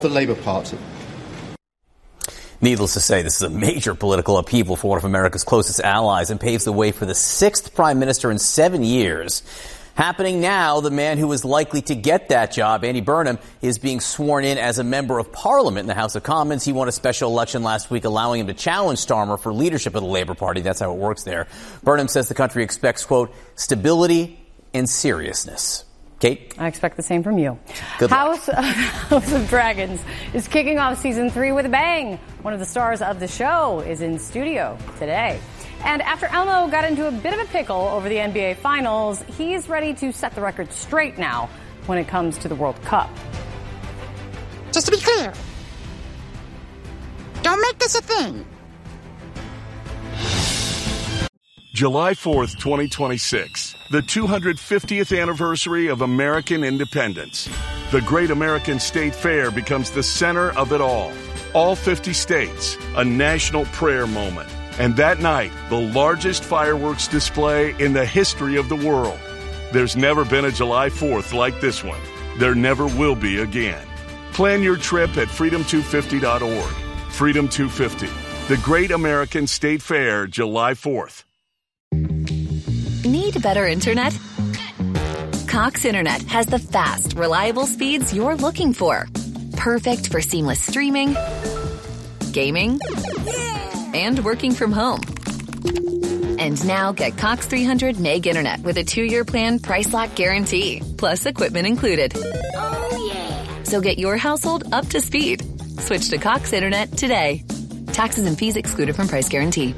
the Labour Party. Needless to say, this is a major political upheaval for one of America's closest allies and paves the way for the sixth prime minister in 7 years. Happening now, the man who is likely to get that job, Andy Burnham, is being sworn in as a member of Parliament in the House of Commons. He won a special election last week, allowing him to challenge Starmer for leadership of the Labour Party. That's how it works there. Burnham says the country expects, quote, stability and seriousness. Kate? I expect the same from you. Good luck. House of Dragons is kicking off season 3 with a bang. One of the stars of the show is in studio today. And after Elmo got into a bit of a pickle over the NBA Finals, he's ready to set the record straight now when it comes to the World Cup. Just to be clear, don't make this a thing. July 4th, 2026, the 250th anniversary of American independence. The Great American State Fair becomes the center of it all. All 50 states, a national prayer moment. And that night, the largest fireworks display in the history of the world. There's never been a July 4th like this one. There never will be again. Plan your trip at freedom250.org. Freedom 250, the Great American State Fair, July 4th. Need better internet? Cox Internet has the fast, reliable speeds you're looking for. Perfect for seamless streaming, gaming, and working from home. And now get Cox 300 meg internet with a 2-year plan price lock guarantee, plus equipment included. Oh, yeah. So get your household up to speed. Switch to Cox Internet today. Taxes and fees excluded from price guarantee.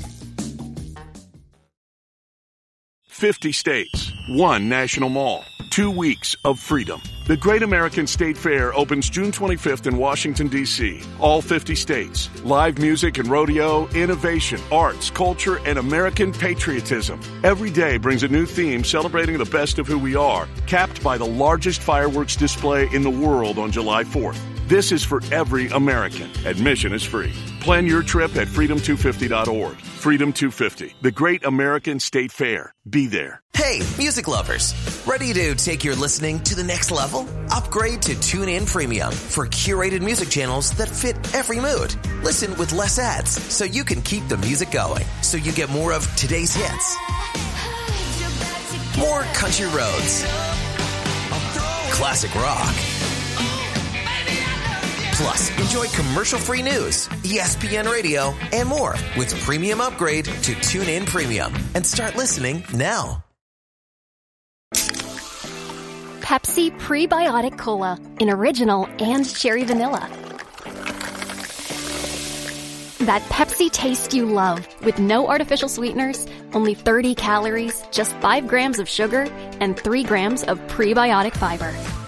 50 states, one national mall, 2 weeks of freedom. The Great American State Fair opens June 25th in Washington, D.C. All 50 states. Live music and rodeo, innovation, arts, culture, and American patriotism. Every day brings a new theme celebrating the best of who we are, capped by the largest fireworks display in the world on July 4th. This is for every American. Admission is free. Plan your trip at freedom250.org. Freedom 250, the Great American State Fair. Be there. Hey, music lovers. Ready to take your listening to the next level? Upgrade to TuneIn Premium for curated music channels that fit every mood. Listen with less ads so you can keep the music going. So you get more of today's hits. More country roads. Classic rock. Plus, enjoy commercial-free news, ESPN Radio, and more with premium upgrade to TuneIn Premium. And start listening now. Pepsi Prebiotic Cola in original and cherry vanilla. That Pepsi taste you love with no artificial sweeteners, only 30 calories, just 5 grams of sugar, and 3 grams of prebiotic fiber.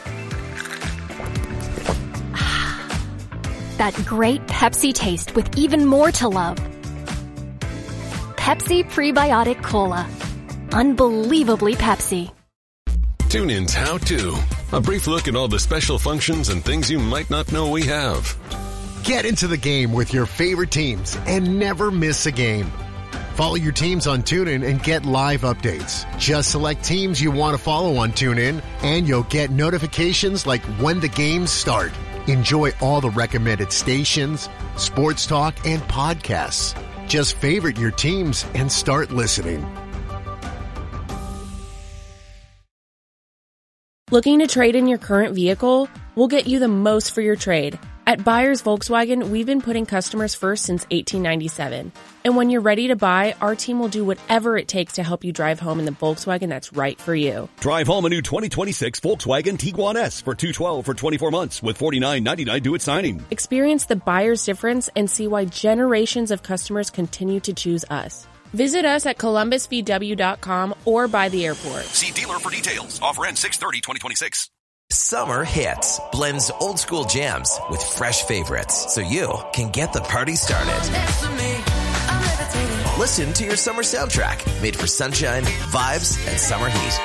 That great Pepsi taste with even more to love. Pepsi Prebiotic Cola. Unbelievably Pepsi. TuneIn's How To. A brief look at all the special functions and things you might not know we have. Get into the game with your favorite teams and never miss a game. Follow your teams on TuneIn and get live updates. Just select teams you want to follow on TuneIn and you'll get notifications like when the games start. Enjoy all the recommended stations, sports talk, and podcasts. Just favorite your teams and start listening. Looking to trade in your current vehicle? We'll get you the most for your trade. At Buyers Volkswagen, we've been putting customers first since 1897. And when you're ready to buy, our team will do whatever it takes to help you drive home in the Volkswagen that's right for you. Drive home a new 2026 Volkswagen Tiguan S for $212 for 24 months with $49.99 due at signing. Experience the buyer's difference and see why generations of customers continue to choose us. Visit us at columbusvw.com or by the airport. See dealer for details. Offer ends 6/30/2026. Summer Hits blends old school jams with fresh favorites so you can get the party started. Listen to your summer soundtrack made for sunshine, vibes, and summer heat.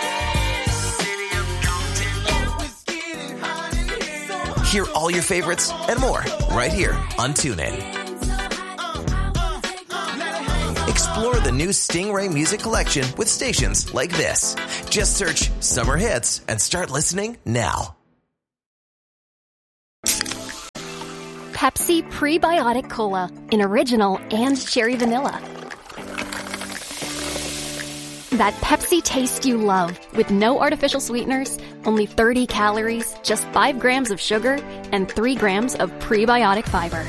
Hear all your favorites and more right here on TuneIn. Explore the new Stingray music collection with stations like this. Just search Summer Hits and start listening now. Pepsi Prebiotic Cola in original and cherry vanilla. That Pepsi taste you love with no artificial sweeteners, only 30 calories, just 5 grams of sugar, and 3 grams of prebiotic fiber.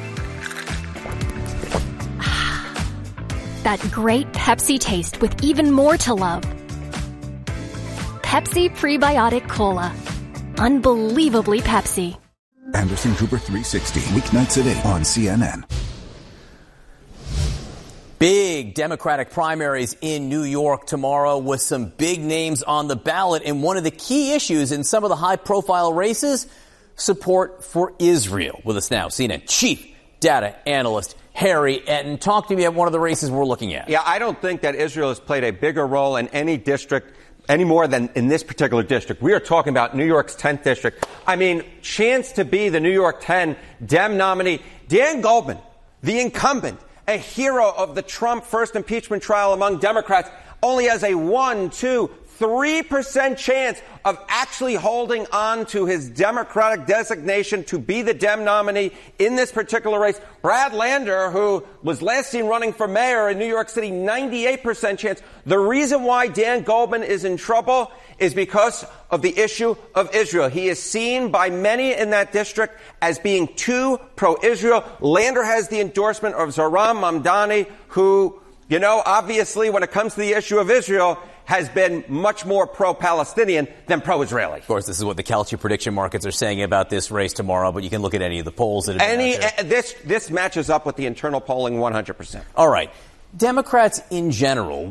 That great Pepsi taste with even more to love. Pepsi Prebiotic Cola. Unbelievably Pepsi. Anderson Cooper 360, weeknights at 8 on CNN. Big Democratic primaries in New York tomorrow with some big names on the ballot. And one of the key issues in some of the high-profile races, support for Israel. With us now, CNN Chief Data Analyst Harry Etten. Talk to me about one of the races we're looking at. Yeah, I don't think that Israel has played a bigger role in any district any more than in this particular district. We are talking about New York's 10th district. I mean, chance to be the New York 10 Dem nominee. Dan Goldman, the incumbent, a hero of the Trump first impeachment trial among Democrats, only has a 3% chance of actually holding on to his Democratic designation to be the Dem nominee in this particular race. Brad Lander, who was last seen running for mayor in New York City, 98% chance. The reason why Dan Goldman is in trouble is because of the issue of Israel. He is seen by many in that district as being too pro-Israel. Lander has the endorsement of Zohran Mamdani, who, you know, obviously when it comes to the issue of Israel, has been much more pro-Palestinian than pro-Israeli. Of course, this is what the Kalshi prediction markets are saying about this race tomorrow, but you can look at any of the polls that have this matches up with the internal polling 100%. All right. Democrats in general,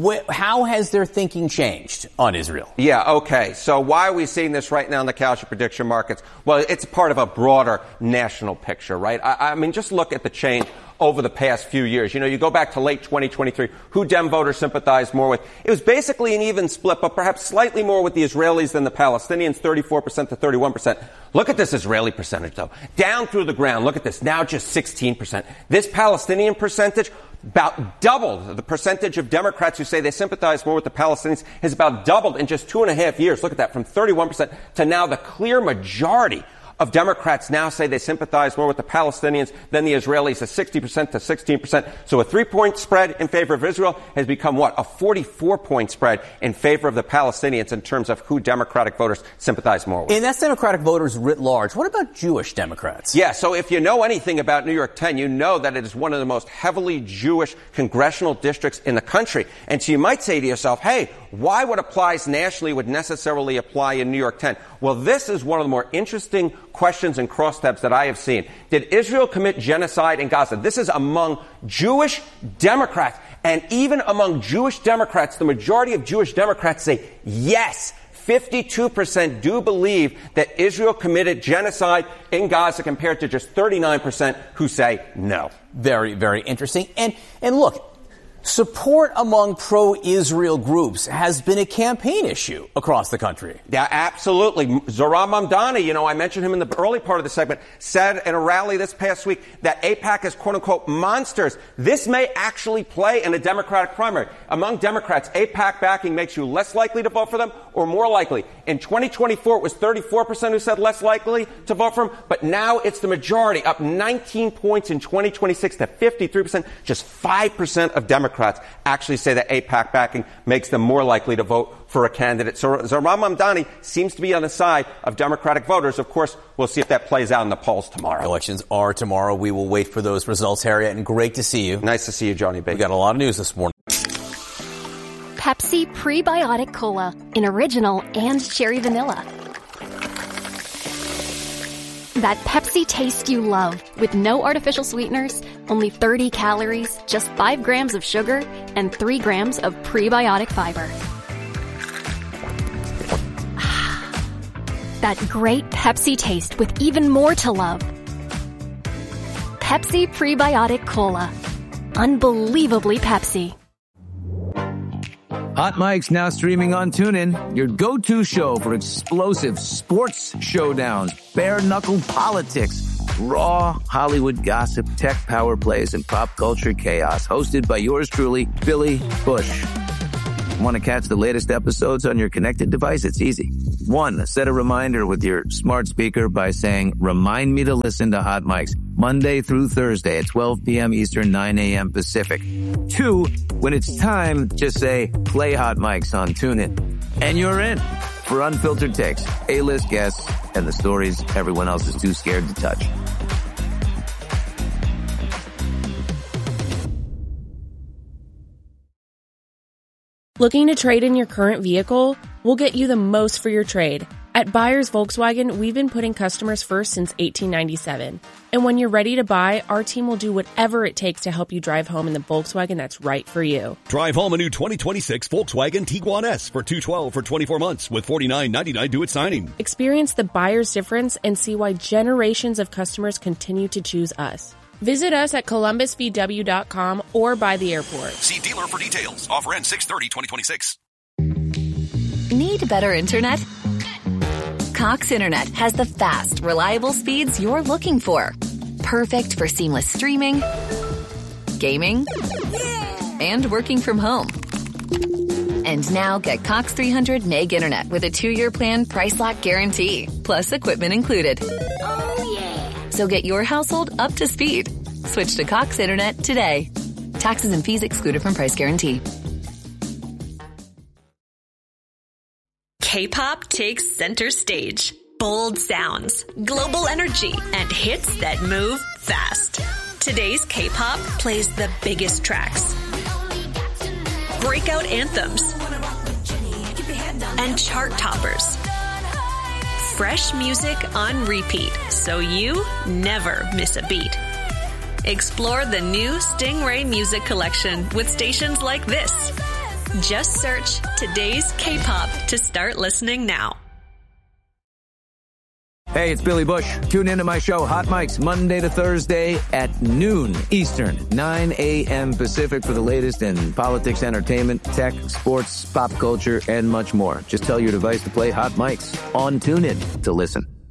how has their thinking changed on Israel? Yeah, okay. So why are we seeing this right now in the Kalshi prediction markets? Well, it's part of a broader national picture, right? I mean, just look at the change over the past few years. You know, you go back to late 2023, who Dem voters sympathized more with. It was basically an even split, but perhaps slightly more with the Israelis than the Palestinians, 34% to 31%. Look at this Israeli percentage, though. Down through the ground. Look at this. Now just 16%. This Palestinian percentage, about doubled. The percentage of Democrats who say they sympathize more with the Palestinians has about doubled in just 2.5 years. Look at that, from 31% to now the clear majority of Democrats now say they sympathize more with the Palestinians than the Israelis, a 60% to 16%. So a 3-point spread in favor of Israel has become what? A 44-point spread in favor of the Palestinians in terms of who Democratic voters sympathize more with. And that's Democratic voters writ large. What about Jewish Democrats? Yeah, so if you know anything about New York 10, you know that it is one of the most heavily Jewish congressional districts in the country. And so you might say to yourself, hey, why what applies nationally would necessarily apply in New York 10? Well, this is one of the more interesting questions and crosstabs that I have seen. Did Israel commit genocide in Gaza? This is among Jewish Democrats. And even among Jewish Democrats, the majority of Jewish Democrats say yes. 52% do believe that Israel committed genocide in Gaza compared to just 39% who say no. Very, very interesting. And look, support among pro-Israel groups has been a campaign issue across the country. Yeah, absolutely. Zohran Mamdani, you know, I mentioned him in the early part of the segment, said in a rally this past week that AIPAC is, quote-unquote, monsters. This may actually play in a Democratic primary. Among Democrats, AIPAC backing makes you less likely to vote for them or more likely. In 2024, it was 34% who said less likely to vote for them, but now it's the majority, up 19 points in 2026 to 53%. Just 5% of Democrats actually say that AIPAC backing makes them more likely to vote for a candidate. So Zohran Mamdani seems to be on the side of Democratic voters. Of course, we'll see if that plays out in the polls tomorrow. Elections are tomorrow. We will wait for those results, Harriet, and great to see you. Nice to see you, Johnny B. We got a lot of news this morning. Pepsi Prebiotic Cola in original and cherry vanilla. That Pepsi taste you love with no artificial sweeteners, only 30 calories, just 5 grams of sugar, and 3 grams of prebiotic fiber. That great Pepsi taste with even more to love. Pepsi Prebiotic Cola. Unbelievably Pepsi. Hot Mike's now streaming on TuneIn, your go-to show for explosive sports showdowns, bare-knuckle politics, raw Hollywood gossip, tech power plays, and pop culture chaos. Hosted by yours truly, Billy Bush. Want to catch the latest episodes on your connected device? It's easy. 1, set a reminder with your smart speaker by saying, remind me to listen to Hot Mics Monday through Thursday at 12 p.m. Eastern, 9 a.m. Pacific. 2, when it's time, just say, play Hot Mics on TuneIn. And you're in for unfiltered takes, A-list guests, and the stories everyone else is too scared to touch. Looking to trade in your current vehicle? We'll get you the most for your trade. At Buyers Volkswagen, we've been putting customers first since 1897. And when you're ready to buy, our team will do whatever it takes to help you drive home in the Volkswagen that's right for you. Drive home a new 2026 Volkswagen Tiguan S for $212 for 24 months with $49.99 due at signing. Experience the buyer's difference and see why generations of customers continue to choose us. Visit us at columbusvw.com or by the airport. See dealer for details. Offer ends 6/30/2026. Need better internet? Cox Internet has the fast, reliable speeds you're looking for. Perfect for seamless streaming, gaming, and working from home. And now get Cox 300 meg internet with a 2-year plan price lock guarantee, plus equipment included. Oh, yeah. So get your household up to speed. Switch to Cox Internet today. Taxes and fees excluded from price guarantee. K-pop takes center stage. Bold sounds, global energy, and hits that move fast. Today's K-pop plays the biggest tracks, breakout anthems, and chart toppers. Fresh music on repeat, so you never miss a beat. Explore the new Stingray Music Collection with stations like this. Just search today's K-pop to start listening now. Hey, it's Billy Bush. Tune into my show, Hot Mics, Monday to Thursday at noon Eastern, 9 a.m. Pacific for the latest in politics, entertainment, tech, sports, pop culture, and much more. Just tell your device to play Hot Mics on TuneIn to listen.